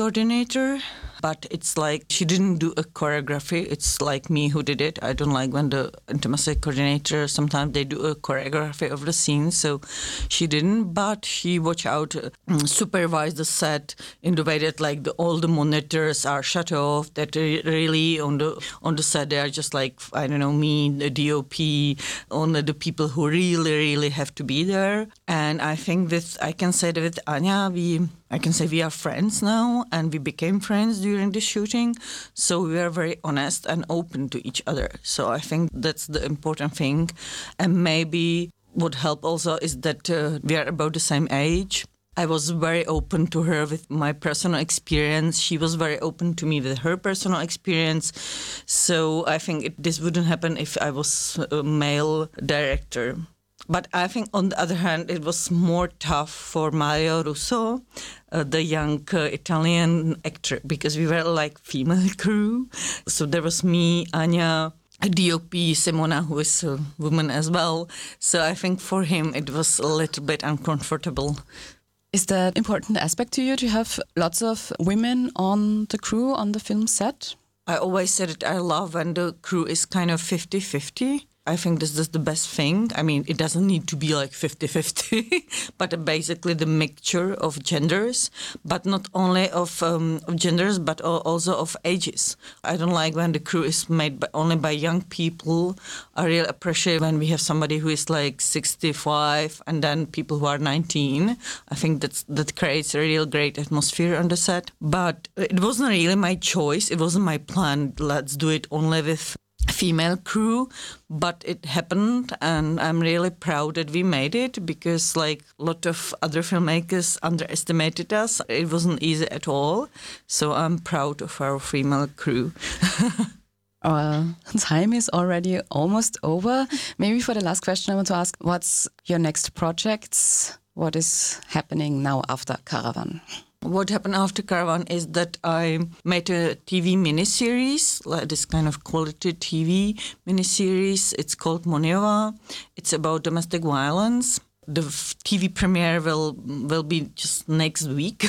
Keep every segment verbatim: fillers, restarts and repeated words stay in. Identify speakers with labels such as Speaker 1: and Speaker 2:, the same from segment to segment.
Speaker 1: coordinator, but it's like she didn't do a choreography. It's like me who did it. I don't like when the intimacy coordinator, sometimes they do a choreography of the scene, so she didn't, but she watched out, uh, supervised the set in the way that like the, all the monitors are shut off, that re- really on the on the set they are just like, I don't know, me, the D O P, only the people who really, really have to be there. And I think with, I can say that with Anya, we, I can say we are friends now, and we became friends during the shooting. So we are very honest and open to each other. So I think that's the important thing. And maybe what helped also is that uh, we are about the same age. I was very open to her with my personal experience. She was very open to me with her personal experience. So I think it, this wouldn't happen if I was a male director. But I think, on the other hand, it was more tough for Mario Russo, uh, the young uh, Italian actor, because we were like female crew. So there was me, Anya, a D O P, Simona, who is a woman as well. So I think for him it was a little bit uncomfortable.
Speaker 2: Is that an important aspect to you, to have lots of women on the crew, on the film set?
Speaker 1: I always said it, I love when the crew is kind of fifty-fifty. I think this is the best thing. I mean, it doesn't need to be like fifty-fifty, but basically the mixture of genders, but not only of, um, of genders, but also of ages. I don't like when the crew is made by, only by young people. I really appreciate when we have somebody who is like sixty-five and then people who are nineteen. I think that's, that creates a real great atmosphere on the set. But it wasn't really my choice. It wasn't my plan. Let's do it only with female crew, but it happened, and I'm really proud that we made it, because like a lot of other filmmakers underestimated us. It wasn't easy at all, so I'm proud of our female crew.
Speaker 2: Our time is already almost over. Maybe for the last question I want to ask, what's your next projects? What is happening now after Caravan?
Speaker 1: What happened after Caravan is that I made a T V miniseries, like this kind of quality T V miniseries. It's called Moniova. It's about domestic violence. The T V premiere will will be just next week,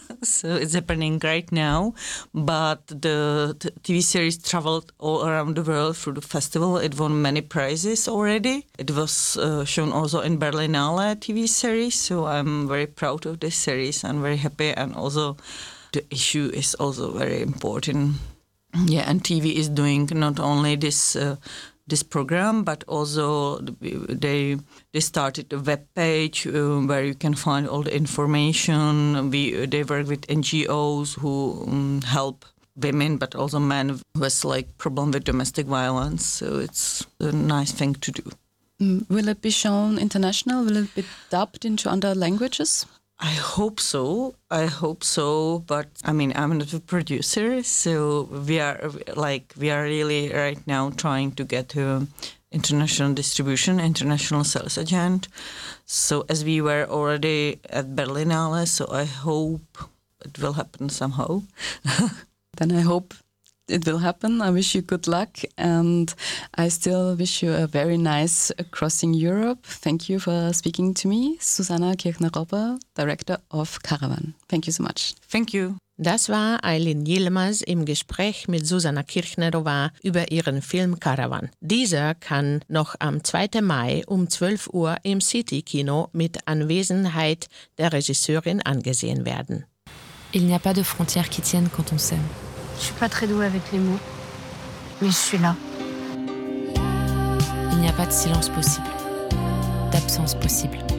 Speaker 1: so it's happening right now. But the t- T V series traveled all around the world through the festival. It won many prizes already. It was uh, shown also in Berlinale T V series, so I'm very proud of this series and very happy. And also, the issue is also very important. Yeah, and T V is doing not only this. Uh, this program, but also they they started a web page uh, where you can find all the information. We they work with N G Os who um, help women, but also men who has like problem with domestic violence. So it's a nice thing to do.
Speaker 2: Mm, will it be shown international? Will it be dubbed into other languages?
Speaker 1: I hope so. I hope so. But I mean, I'm not a producer, so we are like we are really right now trying to get to international distribution, international sales agent. So as we were already at Berlinale, so I hope it will happen somehow.
Speaker 2: Then I hope it will happen. I wish you good luck, and I still wish you a very nice Crossing Europe. Thank you for speaking to me, Susanna Kirchner-Robber, Director of Caravan. Thank you so much.
Speaker 1: Thank you.
Speaker 3: Das war Aylin Yilmaz im Gespräch mit Susanna Kirchner-Robber über ihren Film Caravan. Dieser kann noch am zweiten Mai um zwölf Uhr im City-Kino mit Anwesenheit der Regisseurin angesehen werden.
Speaker 4: Il n'y a pas de frontières qui tiennent quand on s'aime.
Speaker 5: Je suis pas très douée avec les mots, mais je suis là.
Speaker 4: Il n'y a pas de silence possible, d'absence possible.